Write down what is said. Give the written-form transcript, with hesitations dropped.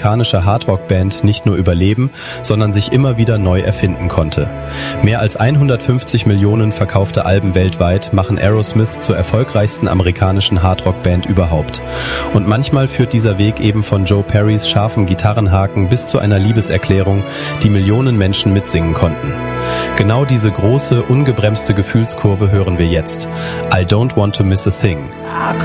amerikanische Hardrock-Band nicht nur überleben, sondern sich immer wieder neu erfinden konnte. Mehr als 150 Millionen verkaufte Alben weltweit machen Aerosmith zur erfolgreichsten amerikanischen Hardrock-Band überhaupt. Und manchmal führt dieser Weg eben von Joe Perrys scharfen Gitarrenhaken bis zu einer Liebeserklärung, die Millionen Menschen mitsingen konnten. Genau diese große, ungebremste Gefühlskurve hören wir jetzt. I Don't Want to Miss a Thing.